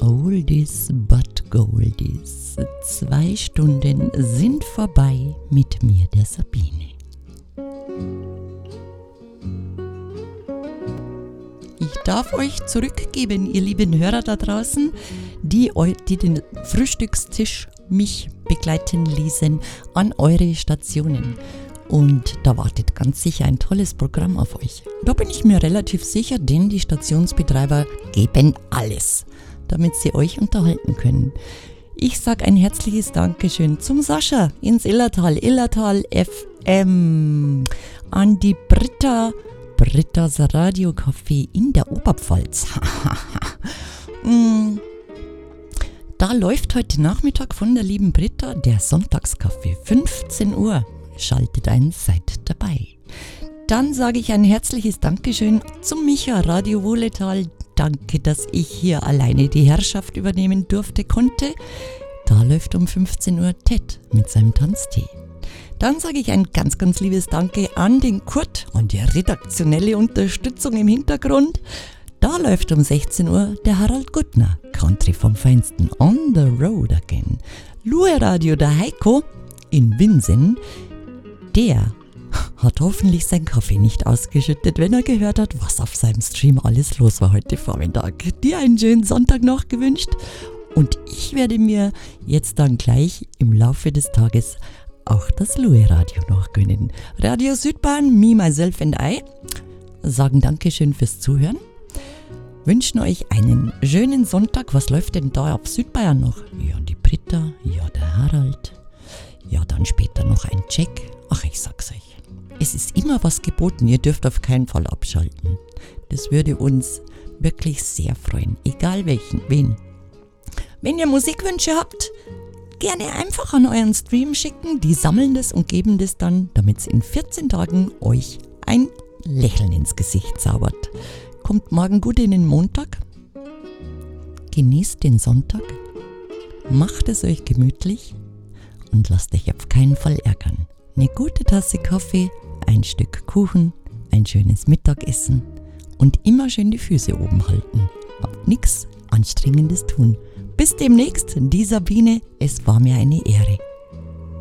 Oldies but Goldies. 2 Stunden sind vorbei mit mir, der Sabine. Ich darf euch zurückgeben, ihr lieben Hörer da draußen, die den Frühstückstisch mich begleiten ließen, an eure Stationen. Und da wartet ganz sicher ein tolles Programm auf euch. Da bin ich mir relativ sicher, denn die Stationsbetreiber geben alles, damit sie euch unterhalten können. Ich sage ein herzliches Dankeschön zum Sascha ins Illertal FM, an die Britta's Radiocafé in der Oberpfalz. Da läuft heute Nachmittag von der lieben Britta der Sonntagskaffee, 15 Uhr. Schaltet ein, seid dabei. Dann sage ich ein herzliches Dankeschön zum Micha Radio Wohletal. Danke, dass ich hier alleine die Herrschaft übernehmen konnte. Da läuft um 15 Uhr Ted mit seinem Tanztee. Dann sage ich ein ganz, ganz liebes Danke an den Kurt und die redaktionelle Unterstützung im Hintergrund. Da läuft um 16 Uhr der Harald Guttner, Country vom Feinsten, on the road again. Lue Radio der Heiko in Winsen, der hat hoffentlich seinen Kaffee nicht ausgeschüttet, wenn er gehört hat, was auf seinem Stream alles los war heute Vormittag. Dir einen schönen Sonntag noch gewünscht und ich werde mir jetzt dann gleich im Laufe des Tages auch das Lue-Radio noch gönnen. Radio Südbahn, Me, Myself and I sagen Dankeschön fürs Zuhören. Wünschen euch einen schönen Sonntag. Was läuft denn da auf Südbayern noch? Ja, die Britta, ja, der Harald, ja, dann später noch ein Check. Ach, ich sag's euch. Es ist immer was geboten. Ihr dürft auf keinen Fall abschalten. Das würde uns wirklich sehr freuen. Egal wen. Wenn ihr Musikwünsche habt, gerne einfach an euren Stream schicken. Die sammeln das und geben das dann, damit es in 14 Tagen euch ein Lächeln ins Gesicht zaubert. Kommt morgen gut in den Montag. Genießt den Sonntag. Macht es euch gemütlich und lasst euch auf keinen Fall ärgern. Eine gute Tasse Kaffee, ein Stück Kuchen, ein schönes Mittagessen und immer schön die Füße oben halten. Nichts Anstrengendes tun. Bis demnächst, die Sabine, es war mir eine Ehre.